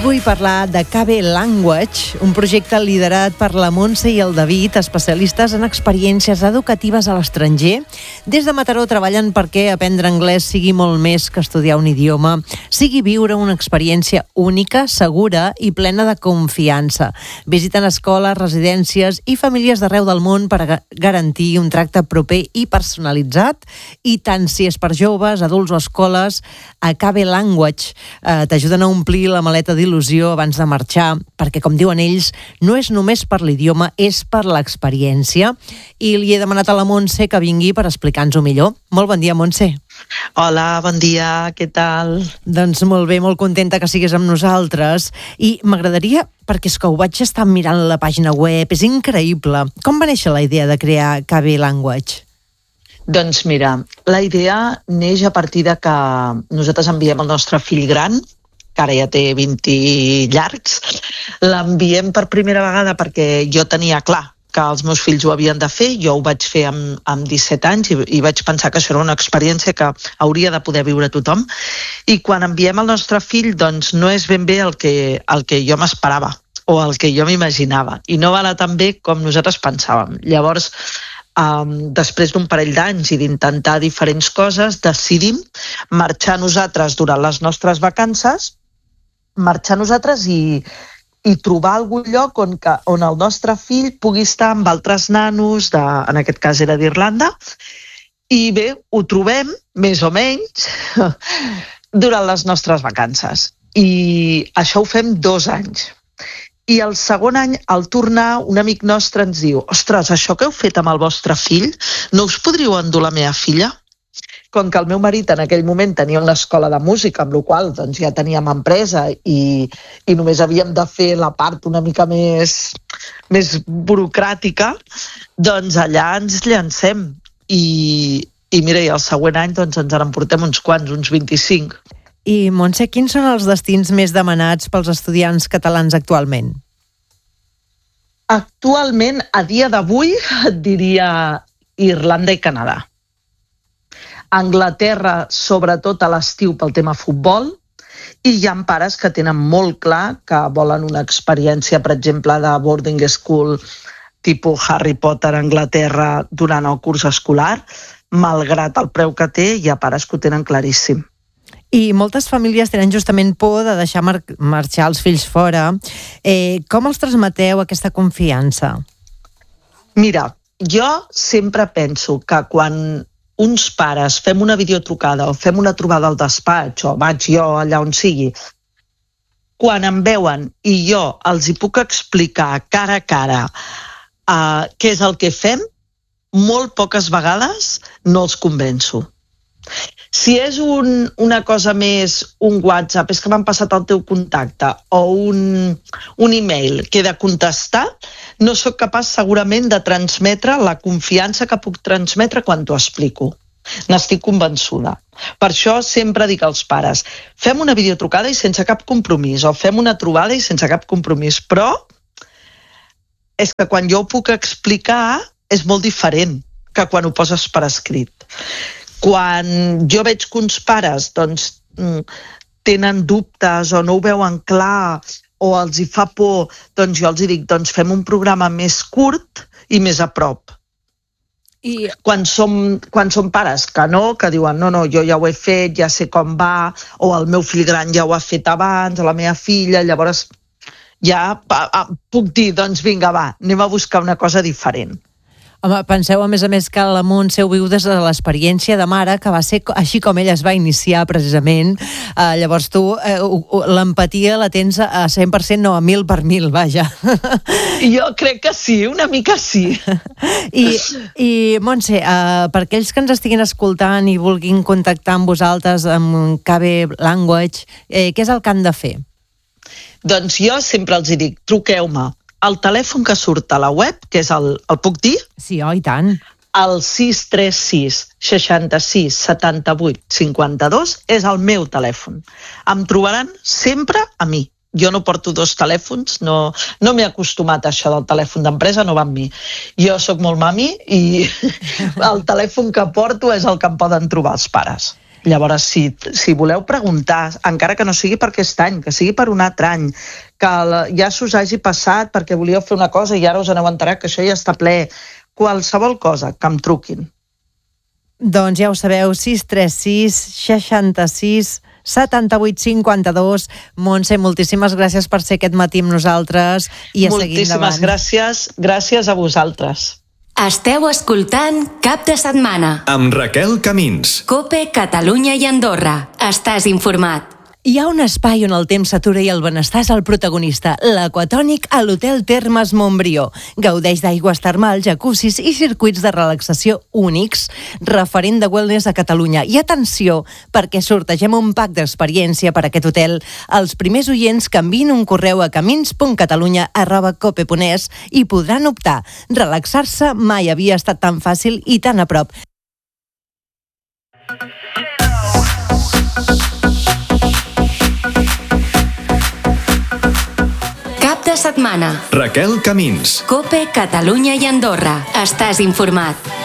vull parlar de KB Language, un projecte liderat per la Montse i el David, especialistes en experiències educatives a l'estranger. Des de Mataró treballen perquè aprendre anglès sigui molt més que estudiar un idioma, sigui viure una experiència única, segura i plena de confiança. Visiten escoles, residències i famílies d'arreu del món per garantir un tracte proper i personalitzat, i tant si és per joves, adults o escoles, a KB Language t'ajuden a omplir la maleta d'il·lusió abans de marxar, perquè, com diuen ells, no és només per l'idioma, és per l'experiència. I li he demanat a la Montse que vingui per explicar-nos-ho millor. Molt bon dia, Montse. Hola, bon dia, què tal? Doncs molt bé, molt contenta que siguis amb nosaltres. I m'agradaria, perquè és que ho vaig estar mirant la pàgina web, és increïble. Com va néixer la idea de crear KB Language? Doncs mira, la idea neix a partir de que nosaltres enviem el nostre fill gran, que ara ja té 20 llargs. L'enviem per primera vegada perquè jo tenia clar que els meus fills ho havien de fer. Jo ho vaig fer amb 17 anys i vaig pensar que això era una experiència que hauria de poder viure tothom. I quan enviem el nostre fill, doncs no és ben bé el que jo m'esperava o el que jo m'imaginava. I no va anar tan bé com nosaltres pensàvem. Llavors, després d'un parell d'anys i d'intentar diferents coses, decidim marxar nosaltres durant les nostres vacances, i trobar algun lloc on el nostre fill pugui estar amb altres nanos, en aquest cas era d'Irlanda, i bé, ho trobem, més o menys, durant les nostres vacances. I això ho fem 2 anys. I el segon any, al tornar, un amic nostre ens diu: ostres, això que heu fet amb el vostre fill, no us podríeu endur la meva filla? Com que el meu marit en aquell moment tenia una escola de música, amb la qual cosa doncs, ja teníem empresa i només havíem de fer la part una mica més burocràtica, doncs allà ens llancem. I mira, i el següent any doncs, ens en emportem uns quants, uns 25. I, Montse, quins són els destins més demanats pels estudiants catalans actualment? Actualment, a dia d'avui, et diria Irlanda i Canadà. Anglaterra, sobretot a l'estiu pel tema futbol, i hi ha pares que tenen molt clar que volen una experiència, per exemple, de boarding school tipus Harry Potter a Anglaterra durant el curs escolar. Malgrat el preu que té, hi ha pares que ho tenen claríssim. I moltes famílies tenen justament por de deixar marxar els fills fora. Com els transmeteu aquesta confiança? Mira, jo sempre penso que quan uns pares fem una videotrucada o fem una trobada al despatx o vaig jo allà on sigui, quan em veuen i jo els hi puc explicar cara a cara què és el que fem, molt poques vegades no els convenço. Si és una cosa més, un WhatsApp, és que m'han passat el teu contacte, o un e-mail que he de contestar, no sóc capaç segurament de transmetre la confiança que puc transmetre quan t'ho explico. N'estic convençuda. Per això sempre dic als pares: fem una videotrucada i sense cap compromís, o fem una trobada i sense cap compromís, però és que quan jo ho puc explicar és molt diferent que quan ho poses per escrit. Quan jo veig que uns pares doncs, tenen dubtes o no ho veuen clar o els hi fa por, doncs jo els dic: doncs fem un programa més curt i més a prop. I quan som pares que no, que diuen no, jo ja ho he fet, ja sé com va, o el meu fill gran ja ho ha fet abans, o la meva filla, llavors ja puc dir, doncs vinga, va, anem a buscar una cosa diferent. Home, penseu, a més, que la Montse ho viu des de l'experiència de mare, que va ser així com ella es va iniciar, precisament. Llavors tu l'empatia la tens a 100%, no, a 1000 per 1000, vaja. Jo crec que sí, una mica sí. I Montse, per aquells que ens estiguin escoltant i vulguin contactar amb vosaltres, amb KB Language, què és el que han de fer? Doncs jo sempre els dic: truqueu-me. El telèfon que surt a la web, que és el puc dir? Sí, i tant. El 636 66 78 52 és el meu telèfon. Em trobaran sempre a mi. Jo no porto 2 telèfons, no m'he acostumat a això del telèfon d'empresa, no va amb mi. Jo sóc molt mami i el telèfon que porto és el que em poden trobar els pares. Llavors, si voleu preguntar, encara que no sigui per aquest any, que sigui per un altre any, que ja s'us hagi passat perquè volíeu fer una cosa i ara us aneu a enterar que això ja està ple, qualsevol cosa, que em truquin. Doncs ja ho sabeu, 636 66 78 52. Montse, moltíssimes gràcies per ser aquest matí amb nosaltres i a seguir endavant. Moltíssimes gràcies a vosaltres. Esteu escoltant Cap de Setmana amb Raquel Camins. COPE Catalunya i Andorra. Estàs informat. Hi ha un espai on el temps s'atura i el benestar és el protagonista, l'Aquatònic a l'Hotel Termes Montbrió. Gaudeix d'aigües termals, jacuzzis i circuits de relaxació únics, referent de wellness a Catalunya. I atenció, perquè sortegem un pack d'experiència per a aquest hotel. Els primers oients que enviïn un correu a camins.catalunya@cope.es i podran optar. Relaxar-se mai havia estat tan fàcil i tan a prop. De setmana. Raquel Camins. COPE Catalunya i Andorra. Estàs informat.